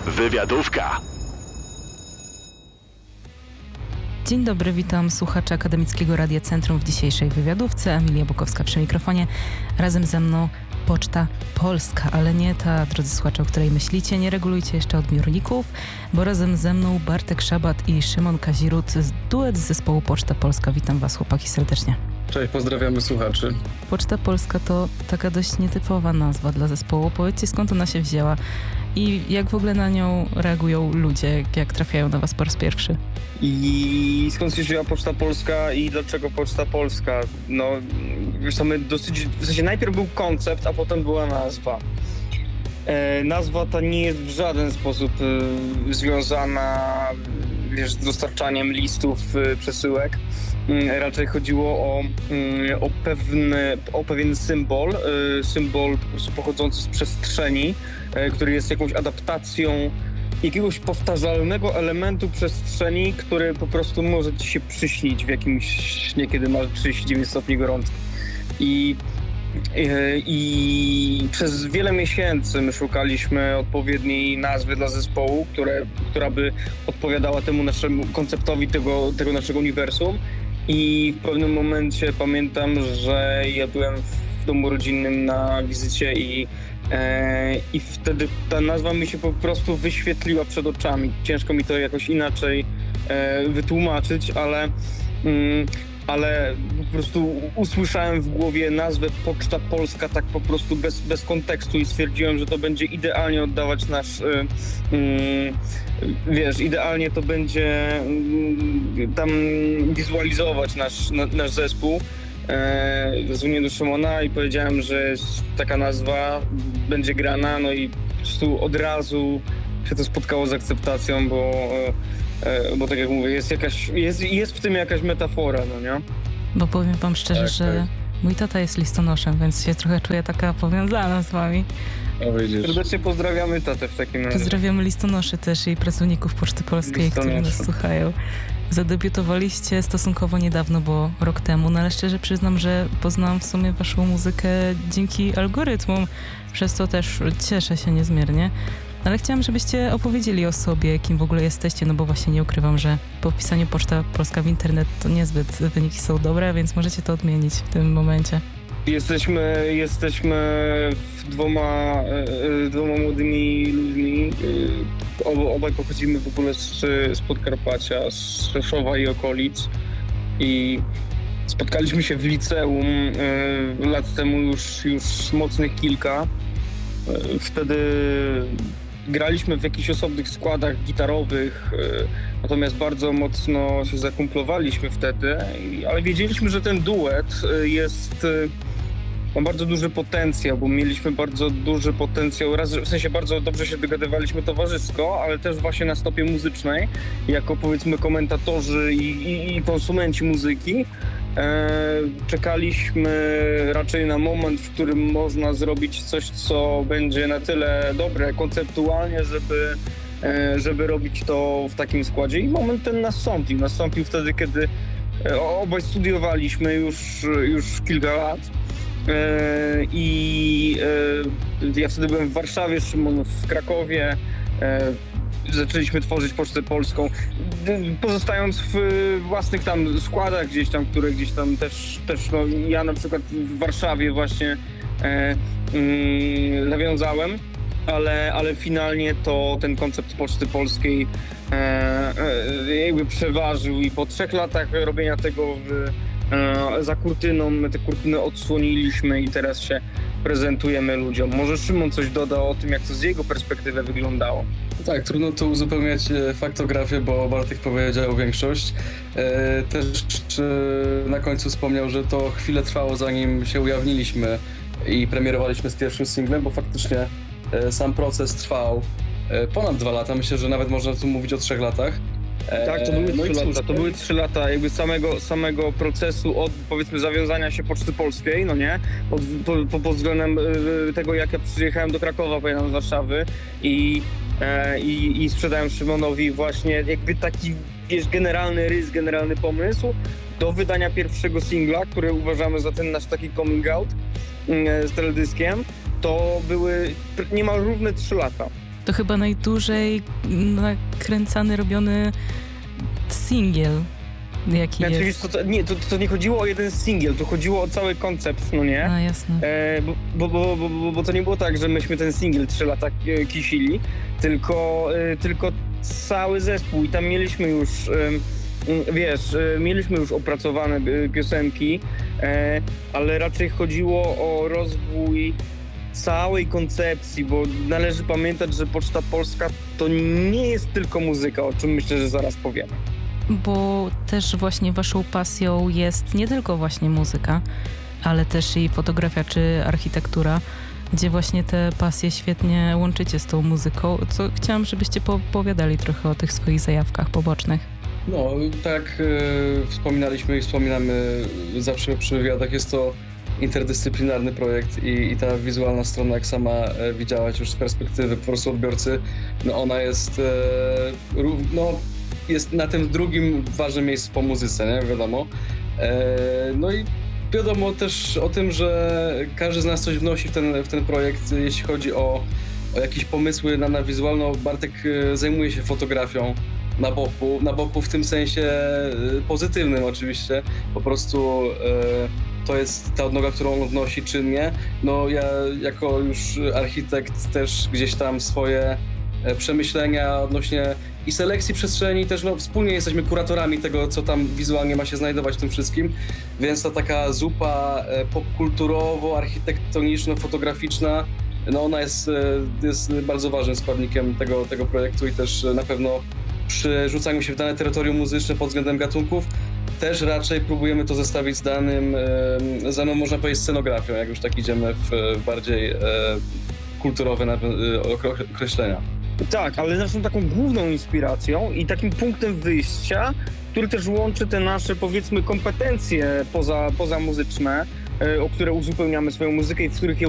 Wywiadówka. Dzień dobry, witam słuchaczy Akademickiego Radia Centrum w dzisiejszej wywiadówce. Emilia Bukowska przy mikrofonie. Razem ze mną Poczta Polska, ale nie ta, drodzy słuchacze, o której myślicie. Nie regulujcie jeszcze odbiorników, bo razem ze mną Bartek Szabat i Szymon Kazirut, duet z zespołu Poczta Polska. Witam was, chłopaki, serdecznie. Cześć, pozdrawiamy słuchaczy. Poczta Polska to taka dość nietypowa nazwa dla zespołu. Powiedzcie, skąd ona się wzięła i jak w ogóle na nią reagują ludzie, jak trafiają na was po raz pierwszy? I skąd się wzięła Poczta Polska i dlaczego Poczta Polska? No, wiesz co, my dosyć, w sensie najpierw był koncept, a potem była nazwa. Nazwa ta nie jest w żaden sposób związana, wiesz, z dostarczaniem listów, przesyłek. Raczej chodziło o pewien symbol po prostu pochodzący z przestrzeni, który jest jakąś adaptacją jakiegoś powtarzalnego elementu przestrzeni, który po prostu może ci się przyśnić w jakimś śnie, kiedy masz 39 stopni gorączki. I przez wiele miesięcy my szukaliśmy odpowiedniej nazwy dla zespołu, która by odpowiadała temu naszemu konceptowi tego naszego uniwersum. I w pewnym momencie pamiętam, że ja byłem w domu rodzinnym na wizycie i wtedy ta nazwa mi się po prostu wyświetliła przed oczami. Ciężko mi to jakoś inaczej wytłumaczyć, ale po prostu usłyszałem w głowie nazwę Poczta Polska tak po prostu bez kontekstu i stwierdziłem, że to będzie idealnie oddawać idealnie to będzie tam wizualizować nasz zespół. Zadzwoniłem do Szymona i powiedziałem, że taka nazwa będzie grana, no i po prostu od razu się to spotkało z akceptacją, bo tak jak mówię, jest w tym jakaś metafora, no nie? Bo powiem wam szczerze, że mój tata jest listonoszem, więc się trochę czuję taka powiązana z wami. Serdecznie pozdrawiamy tatę w takim razie. Pozdrawiamy listonoszy też i pracowników Poczty Polskiej, którzy nas słuchają. Zadebiutowaliście stosunkowo niedawno, bo rok temu, no ale szczerze przyznam, że poznałam w sumie waszą muzykę dzięki algorytmom, przez co też cieszę się niezmiernie. Ale chciałam, żebyście opowiedzieli o sobie, kim w ogóle jesteście, no bo właśnie nie ukrywam, że po wpisaniu Poczta Polska w internet to niezbyt wyniki są dobre, więc możecie to odmienić w tym momencie. Jesteśmy dwoma młodymi ludźmi. Obaj pochodzimy w ogóle z Podkarpacia, z Rzeszowa i okolic. I spotkaliśmy się w liceum lat temu już mocnych kilka. Wtedy graliśmy w jakichś osobnych składach gitarowych, natomiast bardzo mocno się zakumplowaliśmy wtedy, ale wiedzieliśmy, że ten duet ma bardzo duży potencjał, bo mieliśmy bardzo duży potencjał, w sensie bardzo dobrze się dogadywaliśmy towarzysko, ale też właśnie na stopie muzycznej, jako powiedzmy komentatorzy i konsumenci muzyki. Czekaliśmy raczej na moment, w którym można zrobić coś, co będzie na tyle dobre konceptualnie, żeby robić to w takim składzie, i moment ten nastąpił wtedy, kiedy obaj studiowaliśmy już kilka lat. Ja wtedy byłem w Warszawie, Szymon w Krakowie. Zaczęliśmy tworzyć Pocztę Polską, pozostając w własnych tam składach które gdzieś tam też no, ja na przykład w Warszawie właśnie nawiązałem, ale finalnie to ten koncept Poczty Polskiej jakby przeważył i po 3 latach robienia tego za kurtyną, my te kurtyny odsłoniliśmy i teraz się prezentujemy ludziom. Może Szymon coś doda o tym, jak to z jego perspektywy wyglądało? Tak, trudno tu uzupełniać faktografię, bo Bartek powiedział większość. Też na końcu wspomniał, że to chwilę trwało, zanim się ujawniliśmy i premierowaliśmy z pierwszym singlem, bo faktycznie sam proces trwał ponad 2 lata. Myślę, że nawet można tu mówić o 3 latach. Tak, to były 3 lata jakby samego procesu od, powiedzmy, zawiązania się Poczty Polskiej, no nie? Pod względem tego, jak ja przyjechałem do Krakowa, pamiętam, z Warszawy i sprzedałem Szymonowi właśnie jakby taki, wiesz, generalny pomysł do wydania pierwszego singla, który uważamy za ten nasz taki coming out z teledyskiem. To były niemal równe 3 lata. To chyba najdłużej nakręcany, robiony singiel, jaki znaczy, jest. To nie chodziło o jeden singiel, to chodziło o cały koncept, no nie? A, jasne. Bo to nie było tak, że myśmy ten singiel 3 lata kisili, tylko cały zespół i tam mieliśmy już, mieliśmy już opracowane piosenki, ale raczej chodziło o rozwój całej koncepcji, bo należy pamiętać, że Poczta Polska to nie jest tylko muzyka, o czym myślę, że zaraz powiemy. Bo też właśnie waszą pasją jest nie tylko właśnie muzyka, ale też i fotografia czy architektura, gdzie właśnie te pasje świetnie łączycie z tą muzyką, co chciałam, żebyście opowiadali trochę o tych swoich zajawkach pobocznych. No, tak wspominaliśmy i wspominamy zawsze przy wywiadach, jest to interdyscyplinarny projekt i ta wizualna strona, jak sama widziałaś już z perspektywy po prostu odbiorcy, no ona jest jest na tym drugim ważnym miejscu po muzyce, nie? Wiadomo. No i wiadomo też o tym, że każdy z nas coś wnosi w ten projekt, jeśli chodzi o jakieś pomysły na wizualną. Bartek zajmuje się fotografią na boku w tym sensie pozytywnym oczywiście. Po prostu to jest ta odnoga, którą on wnosi czynnie. No ja jako już architekt też gdzieś tam swoje przemyślenia odnośnie i selekcji przestrzeni, też wspólnie jesteśmy kuratorami tego, co tam wizualnie ma się znajdować w tym wszystkim, więc ta taka zupa popkulturowo-architektoniczno-fotograficzna, no ona jest bardzo ważnym składnikiem tego projektu i też na pewno przy rzucaniu się w dane terytorium muzyczne pod względem gatunków też raczej próbujemy to zestawić z daną, można powiedzieć, scenografią, jak już tak idziemy w bardziej kulturowe określenia. Tak, ale naszą taką główną inspiracją i takim punktem wyjścia, który też łączy te nasze, powiedzmy, kompetencje pozamuzyczne, o które uzupełniamy swoją muzykę i w których je